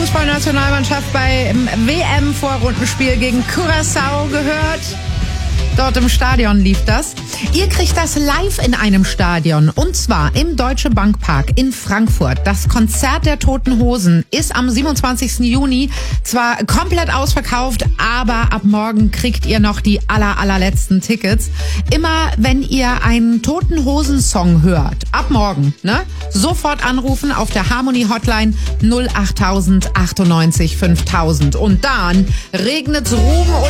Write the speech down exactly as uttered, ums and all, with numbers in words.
Fußballnationalmannschaft beim W M-Vorrundenspiel gegen Curaçao gehört. Dort im Stadion lief das. Ihr kriegt das live in einem Stadion, und zwar im Deutsche Bank Park in Frankfurt. Das Konzert der Toten Hosen ist am siebenundzwanzigsten Juni zwar komplett ausverkauft, aber ab morgen kriegt ihr noch die aller, allerletzten Tickets. Immer wenn ihr einen Toten Hosen Song hört, ab morgen, ne, sofort anrufen auf der Harmony Hotline null acht null null achtundneunzig fünftausend. Und dann regnet's Ruhm